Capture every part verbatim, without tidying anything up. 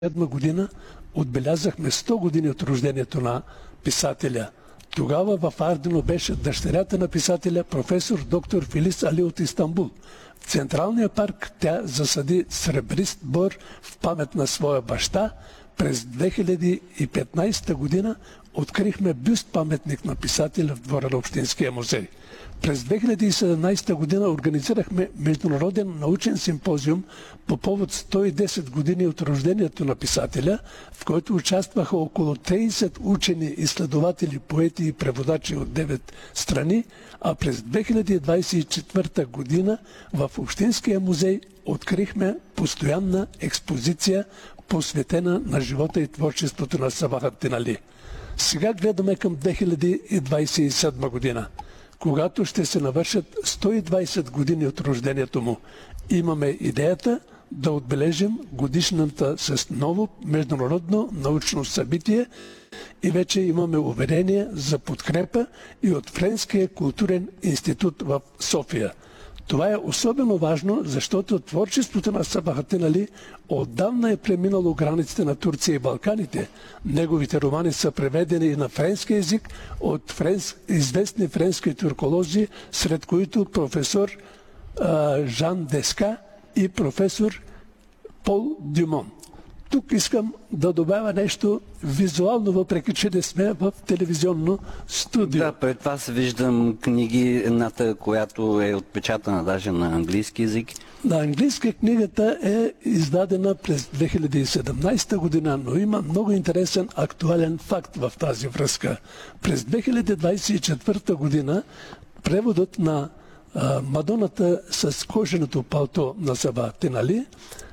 седма година отбелязахме сто години от рождението на писателя. Тогава в Ардино беше дъщерята на писателя, професор доктор Филис Али от Истанбул. В Централния парк тя засади сребрист бор в памет на своя баща. През две хиляди и петнадесета година открихме бюст паметник на писателя в двора на Общинския музей. През две хиляди и седемнадесета година организирахме международен научен симпозиум по повод сто и десет години от рождението на писателя, в който участваха около тридесет учени, изследователи, поети и преводачи от девет страни, а през две хиляди двадесет и четвърта година в Общинския музей открихме постоянна експозиция, посветена на живота и творчеството на Сабахатин Али. Сега гледаме към две хиляди двадесет и седма година, когато ще се навършат сто и двадесет години от рождението му. Имаме идеята да отбележим годишната с ново международно научно събитие и вече имаме уверение за подкрепа и от Френския културен институт в София. Това е особено важно, защото творчеството на Сабахатин Али отдавна е преминало границите на Турция и Балканите. Неговите романи са преведени и на френски език от френс... известни френски турколози, сред които професор а, Жан Деска и професор Пол Дюмон. Тук искам да добавя нещо визуално, въпреки че не сме в телевизионно студио. Да, пред вас виждам книги, едната, която е отпечатана даже на английски език. На английски книгата е издадена през две хиляди и седемнадесета година, но има много интересен актуален факт в тази връзка. През две хиляди двадесет и четвърта година преводът на а, Мадоната с коженото палто на Сабахатин Али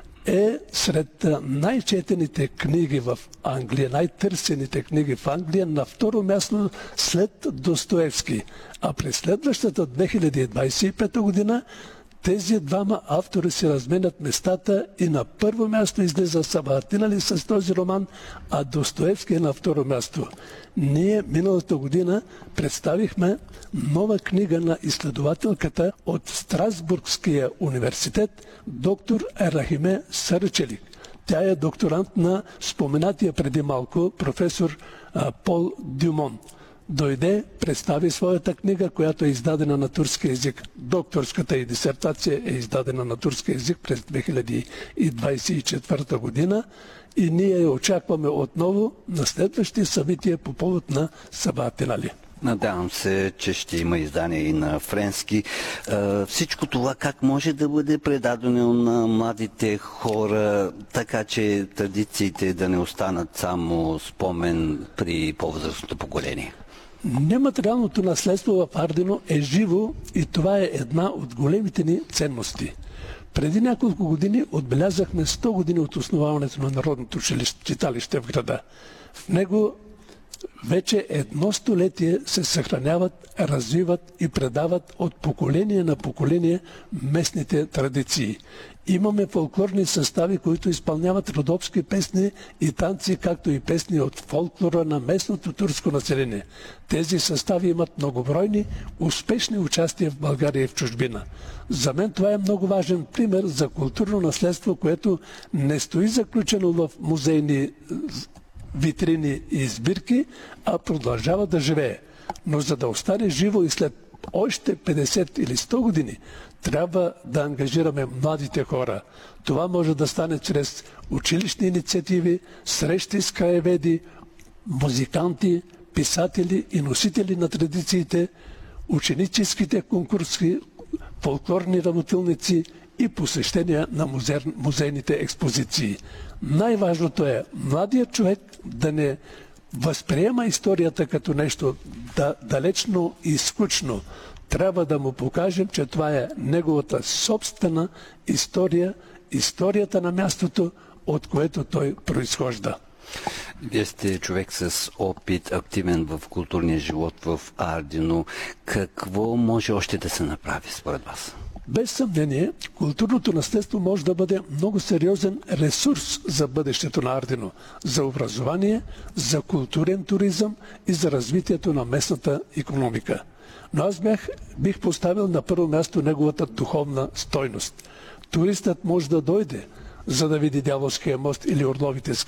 е сред най-четените книги в Англия, най-търсените книги в Англия, на второ място след Достоевски. А през следващата две хиляди двадесет и пета година тези двама автори се разменят местата и на първо място излиза Сабахатин Али с този роман, а Достоевски е на второ място. Ние миналата година представихме нова книга на изследователката от Страсбургския университет, доктор Ерахиме Сарчелик. Тя е докторант на споменатия преди малко професор а, Пол Дюмон. Дойде, представи своята книга, която е издадена на турски език. Докторската и дисертация е издадена на турски език през две хиляди двадесет и четвърта година и ние очакваме отново на следващи събития по повод на Сабахатин Али. Надявам се, че ще има издание и на френски. Всичко това как може да бъде предадено на младите хора, така че традициите да не останат само спомен при по-възрастното поколение? Нематериалното наследство в Ардино е живо и това е една от големите ни ценности. Преди няколко години отбелязахме сто години от основаването на Народното читалище в града. В него вече едно столетие се съхраняват, развиват и предават от поколение на поколение местните традиции. Имаме фолклорни състави, които изпълняват родопски песни и танци, както и песни от фолклора на местното турско население. Тези състави имат многобройни, успешни участия в България и в чужбина. За мен това е много важен пример за културно наследство, което не стои заключено в музейни витрини и избирки, а продължава да живее. Но за да остане живо и след още петдесет или сто години, трябва да ангажираме младите хора. Това може да стане чрез училищни инициативи, срещи с краеведи, музиканти, писатели и носители на традициите, ученическите конкурси, фолклорни работилници и посещения на музей, музейните експозиции. Най-важното е младият човек да не възприема историята като нещо да, далечно и скучно. Трябва да му покажем, че това е неговата собствена история, историята на мястото, от което той произхожда. Вие сте човек с опит, активен в културния живот в Ардино. Какво може още да се направи според вас? Без съмнение, културното наследство може да бъде много сериозен ресурс за бъдещето на Ардино, за образование, за културен туризъм и за развитието на местната икономика. Но аз бях, бих поставил на първо място неговата духовна стойност. Туристът може да дойде, за да види Дяволския мост или Орловите скали.